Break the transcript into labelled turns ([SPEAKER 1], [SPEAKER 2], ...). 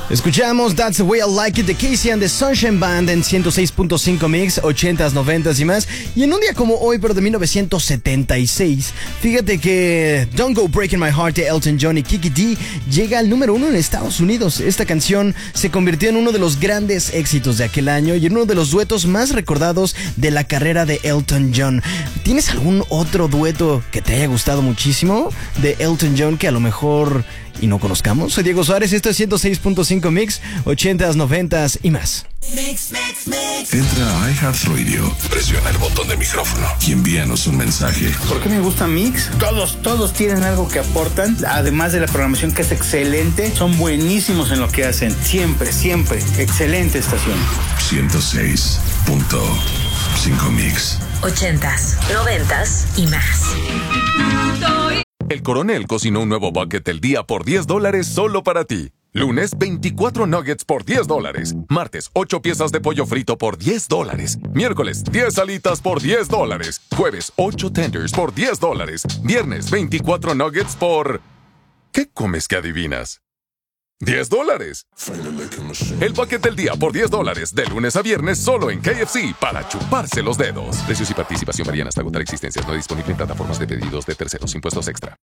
[SPEAKER 1] Escuchamos That's the Way I Like It de Casey and the Sunshine Band en 106.5 Mix, 80s, 90s y más. Y en un día como hoy, pero de 1976, fíjate que Don't Go Breaking My Heart de Elton John y Kiki D llega al número 1 en Estados Unidos. Esta canción se convirtió en uno de los grandes éxitos de aquel año y en uno de los duetos más recordados de la carrera de Elton John. ¿Tienes algún otro dueto que te haya gustado muchísimo de Elton John que a lo mejor y no conozcamos? Soy Diego Suárez, esto es 106.5 Mix, 80s, 90s y más.
[SPEAKER 2] Entra a iHeartRadio, presiona el botón de micrófono y envíanos un mensaje.
[SPEAKER 3] ¿Por qué me gusta Mix? Todos tienen algo que aportan, además de la programación que es excelente, son buenísimos en lo que hacen, siempre, excelente estación.
[SPEAKER 2] 106.5 Mix.
[SPEAKER 4] 80s, 90s y más.
[SPEAKER 5] El Coronel cocinó un nuevo bucket del día por $10 solo para ti. Lunes, 24 nuggets por $10. Martes, 8 piezas de pollo frito por $10. Miércoles, 10 alitas por $10. Jueves, 8 tenders por $10. Viernes, 24 nuggets por... ¿Qué comes que adivinas? $10. El bucket del día por $10, de lunes a viernes solo en KFC para chuparse los dedos. Precios y participación varían hasta agotar existencias. No disponible en plataformas de pedidos de terceros. Impuestos extra.